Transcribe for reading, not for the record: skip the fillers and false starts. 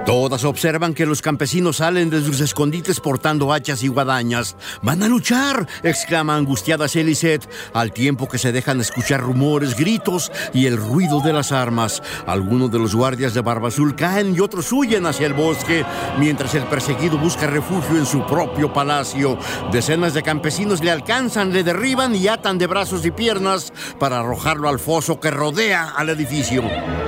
Todas observan que los campesinos salen de sus escondites portando hachas y guadañas. ¡Van a luchar!, exclama angustiada Celicet, al tiempo que se dejan escuchar rumores, gritos y el ruido de las armas. Algunos de los guardias de Barba Azul caen y otros huyen hacia el bosque, mientras el perseguido busca refugio en su propio palacio. Decenas de campesinos le alcanzan, le derriban y atan de brazos y piernas para arrojarlo al foso que rodea al edificio.